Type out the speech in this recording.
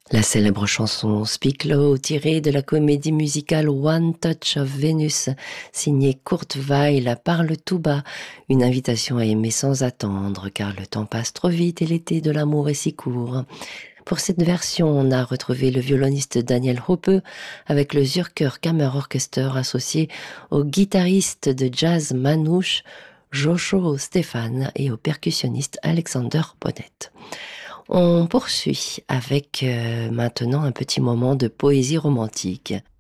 La célèbre chanson Speak Low, tirée de la comédie musicale One Touch of Venus, signée Kurt Weill, parle tout bas, une invitation à aimer sans attendre, car le temps passe trop vite et l'été de l'amour est si court. Pour cette version, on a retrouvé le violoniste Daniel Hope avec le Zürcher Kammerorchester associé au guitariste de jazz manouche Joshua Stephan et au percussionniste Alexander Bonnet. On poursuit avec maintenant un petit moment de poésie romantique.